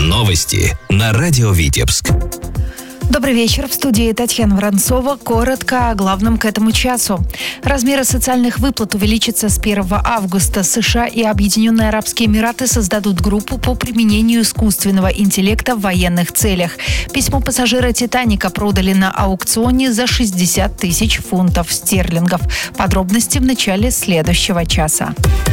Новости на радио Витебск. Добрый вечер. В студии Татьяна Воронцова. Коротко о главном к этому часу. Размеры социальных выплат увеличатся с 1 августа. США и Объединенные Арабские Эмираты создадут группу по применению искусственного интеллекта в военных целях. Письмо пассажира «Титаника» продали на аукционе за 60 тысяч фунтов стерлингов. Подробности в начале следующего часа.